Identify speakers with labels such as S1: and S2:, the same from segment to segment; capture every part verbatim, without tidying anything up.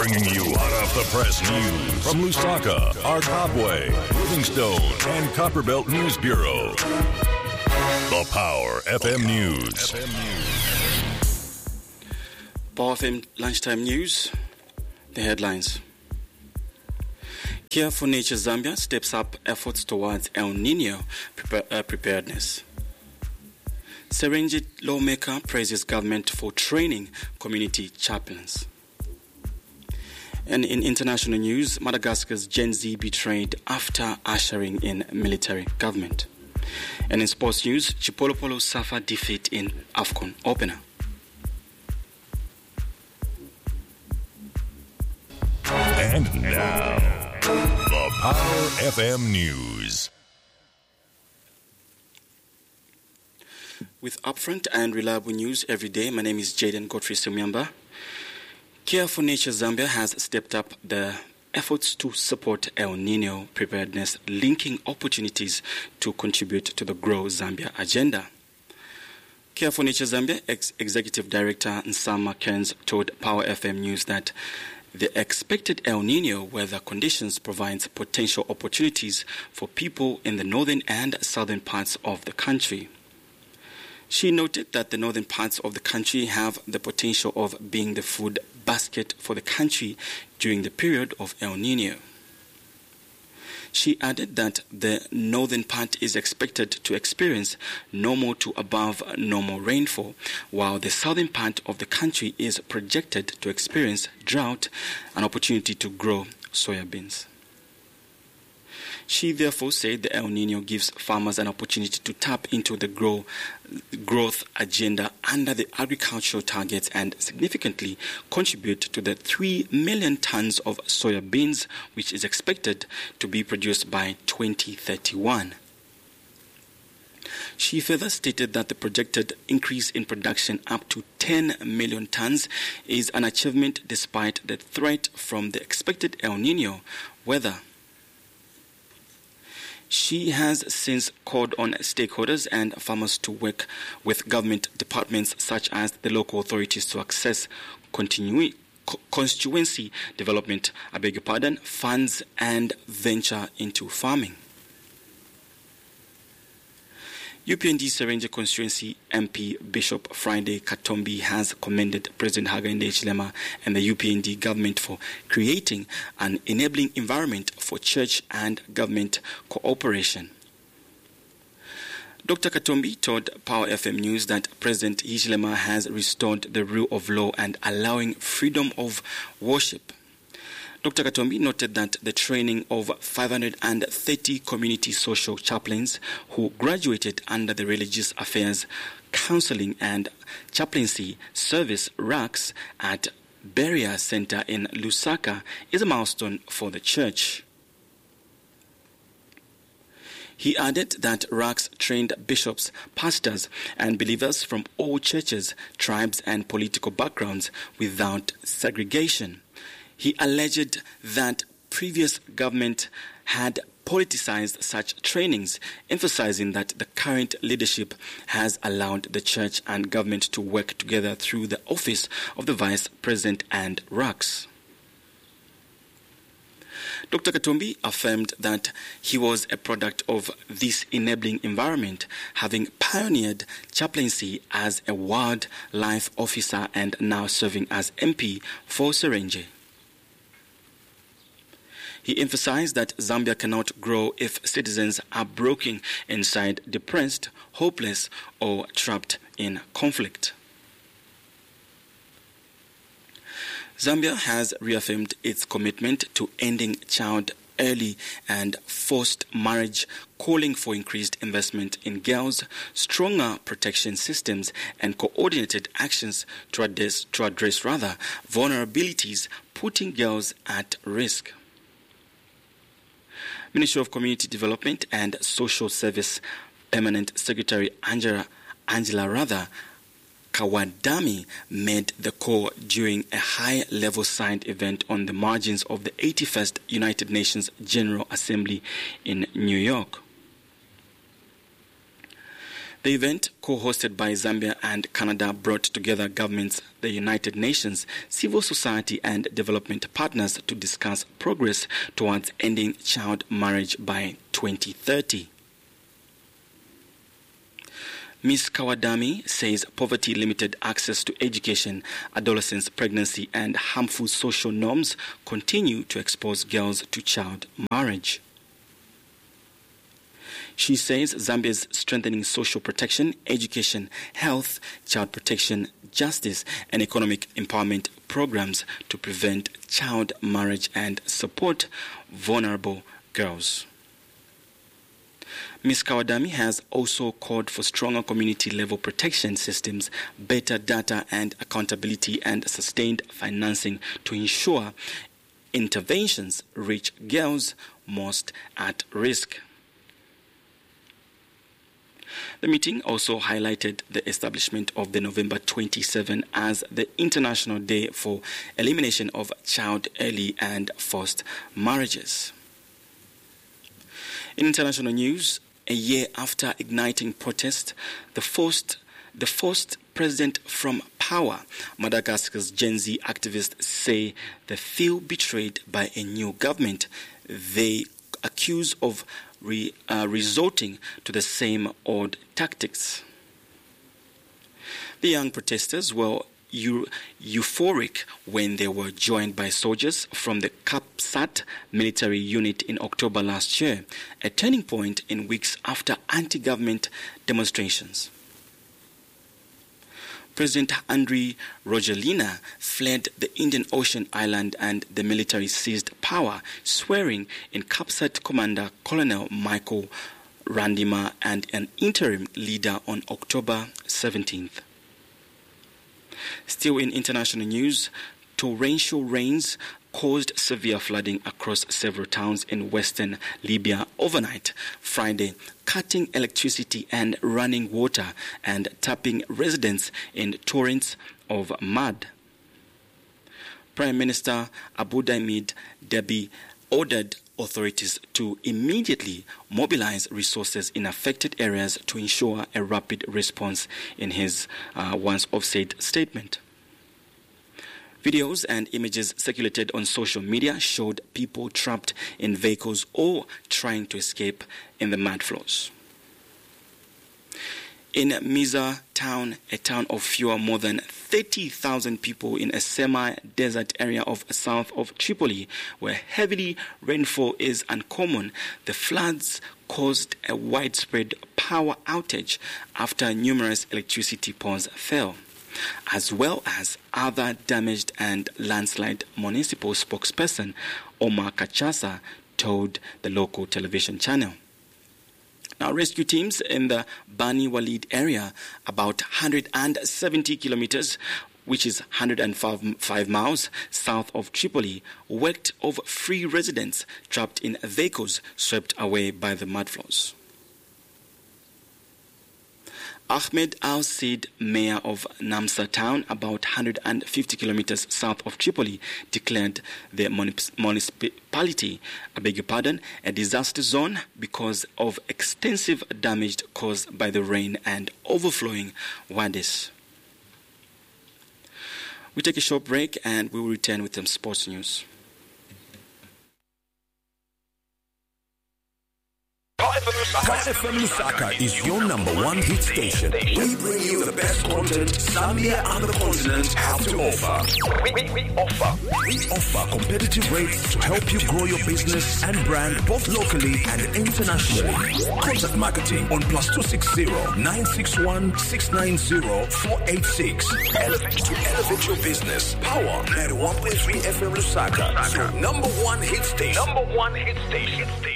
S1: Bringing you hot off the press news from Lusaka, Arkabwe, Livingstone, and Copperbelt News Bureau. The Power F M News.
S2: Power F M Lunchtime News. The headlines. Care for Nature Zambia steps up efforts towards El Nino prepar- uh, preparedness. Serengeti lawmaker praises government for training community chaplains. And in international news, Madagascar's Gen Z betrayed after ushering in military government. And in sports news, Chipolopolo suffered defeat in AFCON opener.
S1: And now, the Power F M News.
S2: With upfront and reliable news every day, my name is Jaden Godfrey Sumyamba. Care for Nature Zambia has stepped up the efforts to support El Nino preparedness, linking opportunities to contribute to the Grow Zambia agenda. Care for Nature Zambia ex- Executive Director Nsama Kearns told Power F M News that the expected El Nino weather conditions provides potential opportunities for people in the northern and southern parts of the country. She noted that the northern parts of the country have the potential of being the food basket for the country during the period of El Nino. She added that the northern part is expected to experience normal to above normal rainfall, while the southern part of the country is projected to experience drought, an opportunity to grow soya beans. She therefore said the El Nino gives farmers an opportunity to tap into the grow, growth agenda under the agricultural targets and significantly contribute to the three million tons of soya beans, which is expected to be produced by twenty thirty-one. She further stated that the projected increase in production up to ten million tons is an achievement despite the threat from the expected El Nino weather. She has since called on stakeholders and farmers to work with government departments such as the local authorities to access continu- co- constituency development, I beg your pardon, funds and venture into farming. U P N D Serengeti constituency M P Bishop Friday Katombi has commended President Hakainde Hichilema and the U P N D government for creating an enabling environment for church and government cooperation. Doctor Katombi told Power F M News that President Hichilema has restored the rule of law and allowing freedom of worship. Doctor Katombi noted that the training of five hundred thirty community social chaplains who graduated under the Religious Affairs Counseling and Chaplaincy Service R A C S at Beria Center in Lusaka is a milestone for the church. He added that R A C S trained bishops, pastors, and believers from all churches, tribes, and political backgrounds without segregation. He alleged that previous government had politicized such trainings, emphasizing that the current leadership has allowed the church and government to work together through the office of the vice president and R A C S. Doctor Katombi affirmed that he was a product of this enabling environment, having pioneered chaplaincy as a wildlife officer and now serving as M P for Serengeti. He emphasized that Zambia cannot grow if citizens are broken inside, depressed, hopeless, or trapped in conflict. Zambia has reaffirmed its commitment to ending child early and forced marriage, calling for increased investment in girls, stronger protection systems, and coordinated actions to address, to address rather, vulnerabilities putting girls at risk. Ministry of Community Development and Social Service Permanent Secretary Angela, Angela Rather Kawadami made the call during a high-level signed event on the margins of the eighty-first United Nations General Assembly in New York. The event, co-hosted by Zambia and Canada, brought together governments, the United Nations, civil society and development partners to discuss progress towards ending child marriage by twenty thirty. Miz Kawadami says poverty, limited access to education, adolescence, pregnancy and harmful social norms continue to expose girls to child marriage. She says Zambia is strengthening social protection, education, health, child protection, justice and economic empowerment programs to prevent child marriage and support vulnerable girls. Miz Kawadami has also called for stronger community-level protection systems, better data and accountability, and sustained financing to ensure interventions reach girls most at risk. The meeting also highlighted the establishment of the November twenty-seventh as the International Day for Elimination of Child Early and Forced Marriages. In international news, a year after igniting protest, the forced, the forced president from power, Madagascar's Gen Z activists say they feel betrayed by a new government they accuse of re, uh, resorting to the same old tactics. The young protesters were Eu- euphoric when they were joined by soldiers from the CAPSAT military unit in October last year, a turning point in weeks after anti-government demonstrations. President Andry Rajoelina fled the Indian Ocean island and the military seized power, swearing in CAPSAT commander Colonel Michael Randima and an interim leader on October seventeenth. Still in international news, torrential rains caused severe flooding across several towns in western Libya overnight Friday, cutting electricity and running water and tapping residents in torrents of mud. Prime Minister Abdelhamid Deby ordered authorities to immediately mobilize resources in affected areas to ensure a rapid response in his uh, once offset statement. Videos and images circulated on social media showed people trapped in vehicles or trying to escape in the mud flows. In Miza town, a town of fewer more than thirty thousand people in a semi-desert area of south of Tripoli, where heavy rainfall is uncommon, the floods caused a widespread power outage after numerous electricity poles fell, as well as other damaged and landslide. Municipal spokesperson Omar Kachasa told the local television channel. Now, rescue teams in the Bani Walid area, about one hundred seventy kilometers, which is one hundred five miles south of Tripoli, worked over free residents trapped in vehicles swept away by the mudflows. Ahmed Al-Sid, mayor of Namsa town, about one hundred fifty kilometers south of Tripoli, declared the municipality, I beg your pardon, a disaster zone because of extensive damage caused by the rain and overflowing wadis. We take a short break and we will return with some sports news.
S3: F M Lusaka is your number one hit station. We bring you the best content Zambia and the continent have to offer. We, we, we offer. We offer competitive rates to help you grow your business and brand both locally and internationally. Contact marketing on plus two six zero nine six one six nine zero four eight six. Elevate to elevate your business. Power ninety-one point three F M Lusaka. Your number one hit station. Number one hit station. station.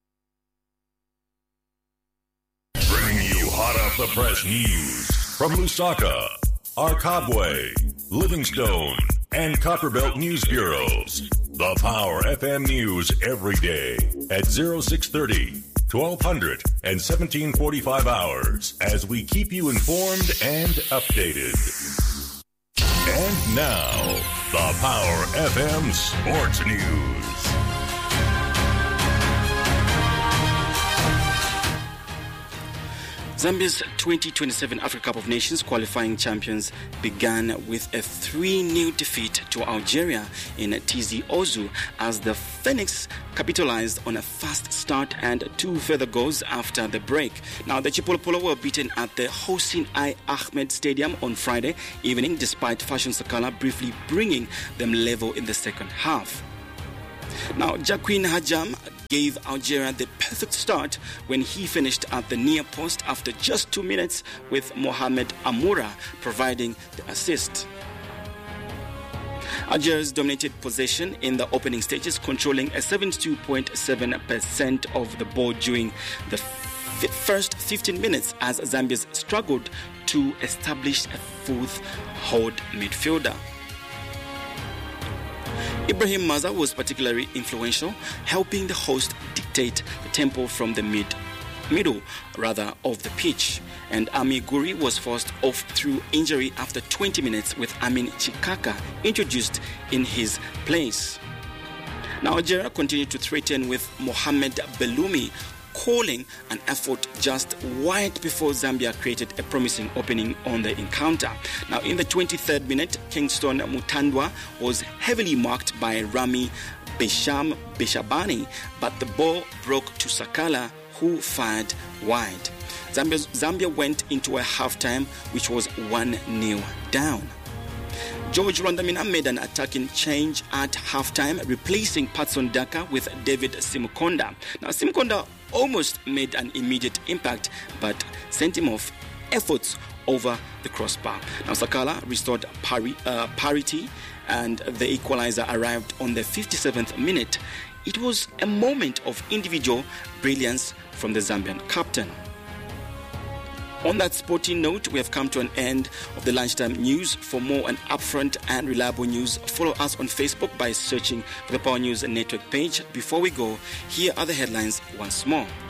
S1: Hot off the press news from Lusaka, Arkabwe, Livingstone, and Copperbelt News Bureaus. The Power F M News every day at six thirty, twelve hundred, and seventeen forty-five hours as we keep you informed and updated. And now, the Power F M Sports News.
S2: Zambia's twenty twenty-seven Africa Cup of Nations qualifying champions began with a three nil defeat to Algeria in Tizi Ouzou as the Phoenix capitalized on a fast start and two further goals after the break. Now, the Chipolopolo were beaten at the Hossein I. Ahmed Stadium on Friday evening, despite Fashion Sakala briefly bringing them level in the second half. Now, Jacqueline Hajam gave Algeria the perfect start when he finished at the near post after just two minutes, with Mohamed Amoura providing the assist. Algeria's dominated possession in the opening stages, controlling a seventy-two point seven percent of the ball during the f- first fifteen minutes, as Zambia's struggled to establish a fourth-hold midfielder. Ibrahim Maza was particularly influential, helping the host dictate the tempo from the mid, middle rather of the pitch. And Ami Guri was forced off through injury after twenty minutes, with Amin Chikaka introduced in his place. Now, Algeria continued to threaten, with Mohamed Belloumi calling an effort just wide before Zambia created a promising opening on the encounter. Now, in the twenty-third minute, Kingston Mutandwa was heavily marked by Rami Besham Beshabani, but the ball broke to Sakala, who fired wide. Zambia, Zambia went into a halftime which was one nil down. George Rondamina made an attacking change at halftime, replacing Patson Daka with David Simukonda. Now, Simukonda almost made an immediate impact, but sent him off efforts over the crossbar. Now, Sakala restored pari- uh, parity, and the equalizer arrived on the fifty-seventh minute. It was a moment of individual brilliance from the Zambian captain. On that sporting note, we have come to an end of the lunchtime news. For more and upfront and reliable news, follow us on Facebook by searching for the Power News Network page. Before we go, here are the headlines once more.